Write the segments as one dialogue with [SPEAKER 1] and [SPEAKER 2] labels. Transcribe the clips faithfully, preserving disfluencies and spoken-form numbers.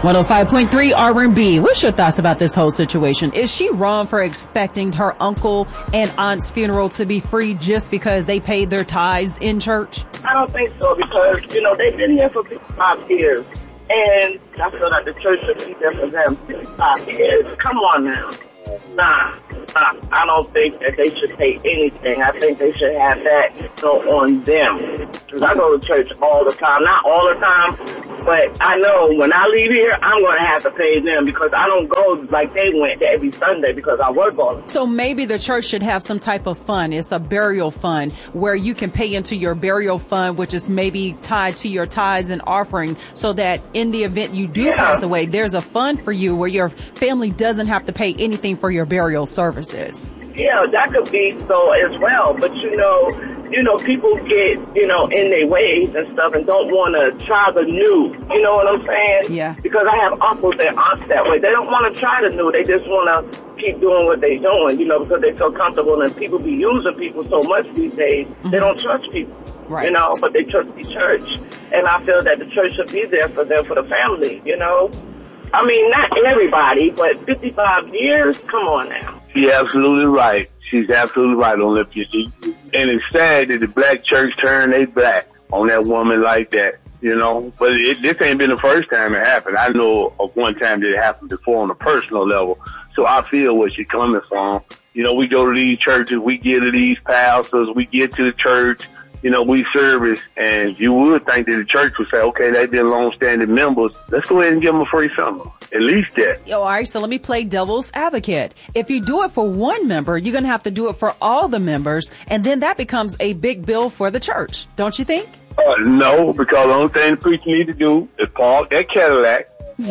[SPEAKER 1] one oh five point three R and B. What's your thoughts about this whole situation? Is she wrong for expecting her uncle and aunt's funeral to be free just because they paid their tithes in church?
[SPEAKER 2] I don't think so, because, you know, they've been here for fifty-five years. And I feel like the church should be there for them fifty-five years. Come on now. Nah, nah, I don't think that they should pay anything. I think they should have that you know, on them. Because I go to church all the time. Not all the time, but I know when I leave here, I'm going to have to pay them because I don't go like they went every Sunday because I work all the time.
[SPEAKER 1] So maybe the church should have some type of fund. It's a burial fund where you can pay into your burial fund, which is maybe tied to your tithes and offering, so that in the event you do
[SPEAKER 2] yeah.
[SPEAKER 1] pass away, there's a fund for you where your family doesn't have to pay anything for your burial services.
[SPEAKER 2] Yeah, that could be so as well. But, you know, you know, people get, you know, in their ways and stuff and don't want to try the new. You know what I'm saying?
[SPEAKER 1] Yeah.
[SPEAKER 2] Because I have uncles and aunts that way. They don't want to try the new. They just want to keep doing what they're doing, you know, because they feel comfortable. And people be using people so much these days, mm-hmm. they don't trust people.
[SPEAKER 1] Right.
[SPEAKER 2] You know, but they trust the church. And I feel that the church should be there for them, for the family, you know. I mean, not everybody, but fifty-five years? Come on now.
[SPEAKER 3] She's absolutely right. She's absolutely right, Olympia. And it's sad that the black church turned their back on that woman like that, you know. But it, this ain't been the first time it happened. I know of one time that it happened before on a personal level. So I feel where she's coming from. You know, we go to these churches, we get to these pastors, we get to the church, you know, we service, and you would think that the church would say, okay, they've been long-standing members. Let's go ahead and give them a free summer. At least that.
[SPEAKER 1] All right, so let me play devil's advocate. If you do it for one member, you're going to have to do it for all the members, and then that becomes a big bill for the church, don't you think?
[SPEAKER 3] Uh, no, because the only thing the preacher need to do is park that Cadillac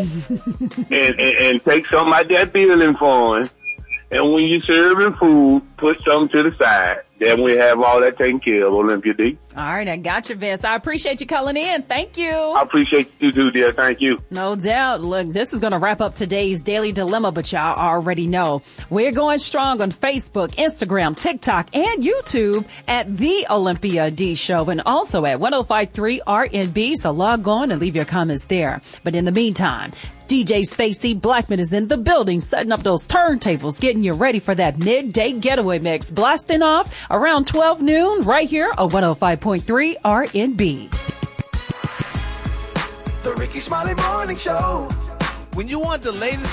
[SPEAKER 3] and, and, and take something out that building fund, and when you're serving food, put something to the side. Then we have all that taken care of, Olympia D.
[SPEAKER 1] All right, I got you, Vince. I appreciate you calling in. Thank you.
[SPEAKER 3] I appreciate you too, dear. Thank you.
[SPEAKER 1] No doubt. Look, this is going to wrap up today's Daily Dilemma, but y'all already know we're going strong on Facebook, Instagram, TikTok, and YouTube at The Olympia D Show, and also at one oh five point three R and B. So log on and leave your comments there. But in the meantime, D J Stacy Blackman is in the building, setting up those turntables, getting you ready for that midday getaway mix, blasting off around twelve noon right here on one oh five point three R and B.
[SPEAKER 4] The Ricky Smiley Morning Show. When you want the latest